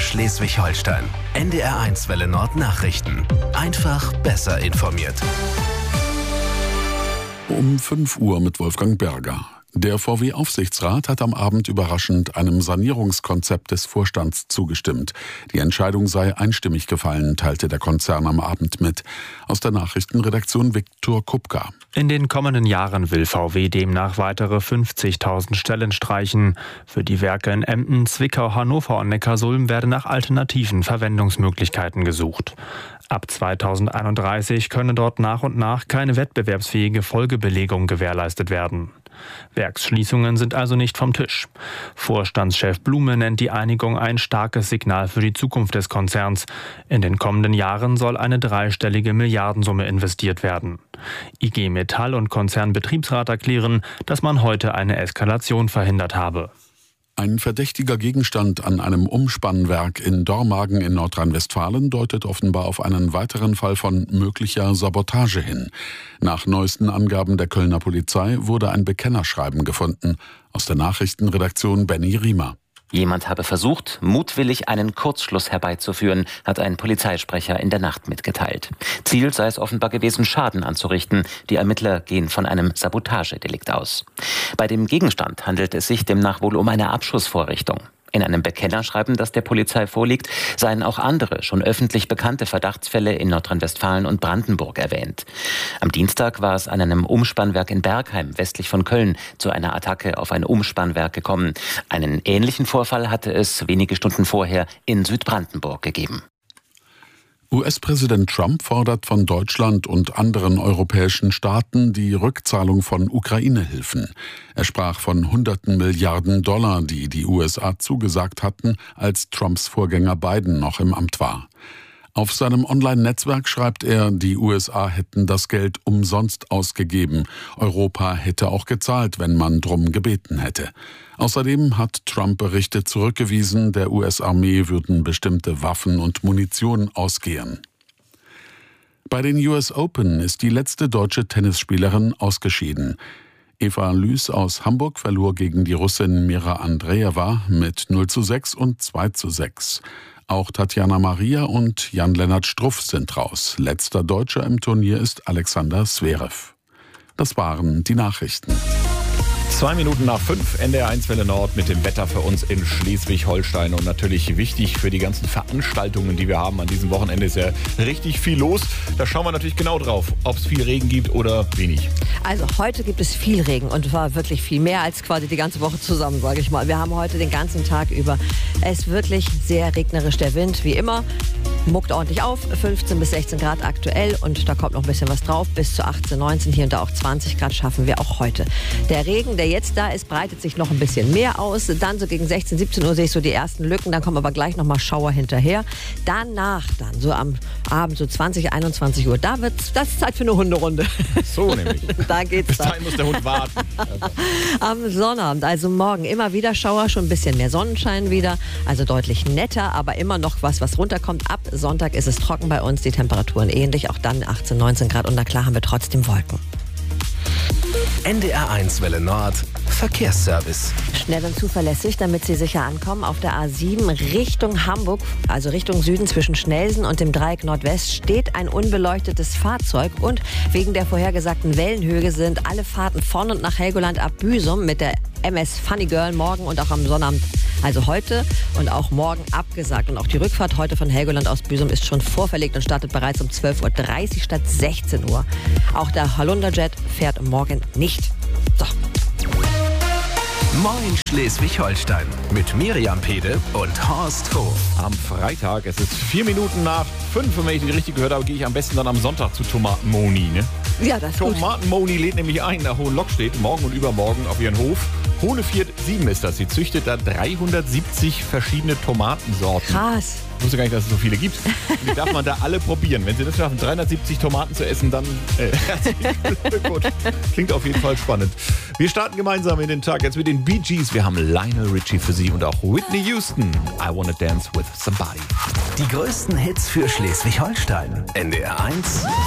Schleswig-Holstein. NDR1 Welle Nord Nachrichten. Einfach besser informiert. Um 5 Uhr mit Wolfgang Berger. Der VW-Aufsichtsrat hat am Abend überraschend einem Sanierungskonzept des Vorstands zugestimmt. Die Entscheidung sei einstimmig gefallen, teilte der Konzern am Abend mit. Aus der Nachrichtenredaktion Viktor Kupka. In den kommenden Jahren will VW demnach weitere 50.000 Stellen streichen. Für die Werke in Emden, Zwickau, Hannover und Neckarsulm werden nach alternativen Verwendungsmöglichkeiten gesucht. Ab 2031 könne dort nach und nach keine wettbewerbsfähige Folgebelegung gewährleistet werden. Werksschließungen sind also nicht vom Tisch. Vorstandschef Blume nennt die Einigung ein starkes Signal für die Zukunft des Konzerns. In den kommenden Jahren soll eine dreistellige Milliardensumme investiert werden. IG Metall und Konzernbetriebsrat erklären, dass man heute eine Eskalation verhindert habe. Ein verdächtiger Gegenstand an einem Umspannwerk in Dormagen in Nordrhein-Westfalen deutet offenbar auf einen weiteren Fall von möglicher Sabotage hin. Nach neuesten Angaben der Kölner Polizei wurde ein Bekennerschreiben gefunden. Aus der Nachrichtenredaktion Benny Riemer. Jemand habe versucht, mutwillig einen Kurzschluss herbeizuführen, hat ein Polizeisprecher in der Nacht mitgeteilt. Ziel sei es offenbar gewesen, Schaden anzurichten. Die Ermittler gehen von einem Sabotagedelikt aus. Bei dem Gegenstand handelt es sich demnach wohl um eine Abschussvorrichtung. In einem Bekennerschreiben, das der Polizei vorliegt, seien auch andere, schon öffentlich bekannte Verdachtsfälle in Nordrhein-Westfalen und Brandenburg erwähnt. Am Dienstag war es an einem Umspannwerk in Bergheim, westlich von Köln, zu einer Attacke auf ein Umspannwerk gekommen. Einen ähnlichen Vorfall hatte es wenige Stunden vorher in Südbrandenburg gegeben. US-Präsident Trump fordert von Deutschland und anderen europäischen Staaten die Rückzahlung von Ukraine-Hilfen. Er sprach von hunderten Milliarden $, die die USA zugesagt hatten, als Trumps Vorgänger Biden noch im Amt war. Auf seinem Online-Netzwerk schreibt er, die USA hätten das Geld umsonst ausgegeben. Europa hätte auch gezahlt, wenn man drum gebeten hätte. Außerdem hat Trump Berichte zurückgewiesen, der US-Armee würden bestimmte Waffen und Munition ausgehen. Bei den US Open ist die letzte deutsche Tennisspielerin ausgeschieden. Eva Lüß aus Hamburg verlor gegen die Russin Mira Andreeva mit 0:6 und 2:6. Auch Tatjana Maria und Jan-Lennart Struff sind raus. Letzter Deutscher im Turnier ist Alexander Zverev. Das waren die Nachrichten. 2 Minuten nach 5, NDR1 Welle Nord mit dem Wetter für uns in Schleswig-Holstein. Und natürlich wichtig für die ganzen Veranstaltungen, die wir haben. An diesem Wochenende ist ja richtig viel los. Da schauen wir natürlich genau drauf, ob es viel Regen gibt oder wenig. Also heute gibt es viel Regen und zwar wirklich viel mehr als quasi die ganze Woche zusammen, sage ich mal. Wir haben heute den ganzen Tag über es wirklich sehr regnerisch. Der Wind, wie immer, muckt ordentlich auf. 15 bis 16 Grad aktuell und da kommt noch ein bisschen was drauf. Bis zu 18, 19, hier und da auch 20 Grad schaffen wir auch heute. Der Regen, der jetzt da ist, breitet sich noch ein bisschen mehr aus. Dann so gegen 16, 17 Uhr sehe ich so die ersten Lücken. Dann kommen aber gleich nochmal Schauer hinterher. Danach dann so am Abend so 20, 21 Uhr, das ist Zeit für eine Hunderunde. So nämlich. Da geht's Bis dann. dahin muss der Hund warten. Am Sonnabend, also morgen, immer wieder Schauer, schon ein bisschen mehr Sonnenschein wieder. Also deutlich netter, aber immer noch was runterkommt. Ab Sonntag ist es trocken bei uns, die Temperaturen ähnlich. Auch dann 18, 19 Grad und na klar haben wir trotzdem Wolken. NDR1 Welle Nord Verkehrsservice. Schnell und zuverlässig, damit Sie sicher ankommen. Auf der A7 Richtung Hamburg, also Richtung Süden zwischen Schnelsen und dem Dreieck Nordwest, steht ein unbeleuchtetes Fahrzeug. Und wegen der vorhergesagten Wellenhöhe sind alle Fahrten von und nach Helgoland ab Büsum mit der MS Funny Girl morgen und auch am Sonnabend, also heute und auch morgen abgesagt. Und auch die Rückfahrt heute von Helgoland aus Büsum ist schon vorverlegt und startet bereits um 12:30 Uhr statt 16 Uhr. Auch der Halunderjet fährt morgen nicht. So. Moin Schleswig-Holstein mit Miriam Pede und Horst Hof. Am Freitag, es ist 4 Minuten nach 5, wenn ich die richtig gehört habe, gehe ich am besten dann am Sonntag zu Tomatenmoni. Ne? Ja, das ist gut. Tomatenmoni lädt nämlich ein nach Hohenlockstedt, morgen und übermorgen auf ihren Hof. Hohneviert 7 ist das. Sie züchtet da 370 verschiedene Tomatensorten. Krass. Ich wusste gar nicht, dass es so viele gibt. Und die darf man da alle probieren. Wenn Sie das schaffen, 370 Tomaten zu essen, dann herzlichen Glückwunsch. Klingt auf jeden Fall spannend. Wir starten gemeinsam in den Tag jetzt mit den Bee Gees. Wir haben Lionel Richie für Sie und auch Whitney Houston. I Wanna Dance with Somebody. Die größten Hits für Schleswig-Holstein. NDR1